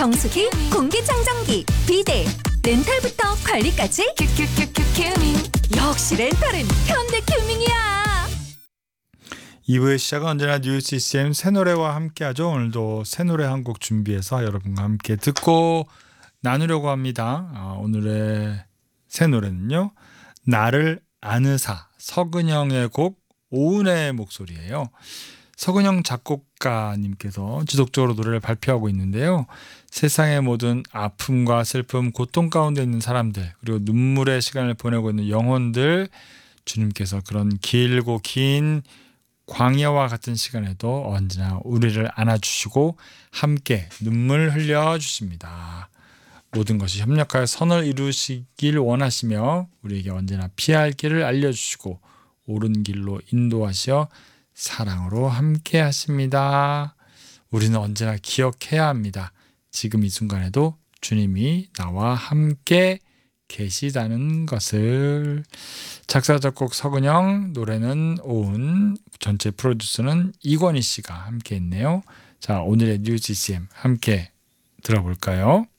정수기, 공기청정기, 비데, 렌탈부터 관리까지 큐큐큐큐 큐밍. 역시 렌탈은 현대큐밍이야. 2부의 시작은 언제나 뉴스 CCM 새 노래와 함께하죠. 오늘도 새 노래 한 곡 준비해서 여러분과 함께 듣고 나누려고 합니다. 오늘의 새 노래는요, 나를 아느사, 서근영의 곡 오은의 목소리예요. 서근영 작곡가님께서 지속적으로 노래를 발표하고 있는데요. 세상의 모든 아픔과 슬픔, 고통 가운데 있는 사람들, 그리고 눈물의 시간을 보내고 있는 영혼들, 주님께서 그런 길고 긴 광야와 같은 시간에도 언제나 우리를 안아주시고 함께 눈물 흘려주십니다. 모든 것이 협력하여 선을 이루시길 원하시며 우리에게 언제나 피할 길을 알려주시고 옳은 길로 인도하시어 사랑으로 함께 하십니다. 우리는 언제나 기억해야 합니다. 지금 이 순간에도 주님이 나와 함께 계시다는 것을. 작사 작곡 서근영, 노래는 오은, 전체 프로듀스는 이권희 씨가 함께 했네요. 자, 오늘의 뉴스 CCM 함께 들어볼까요?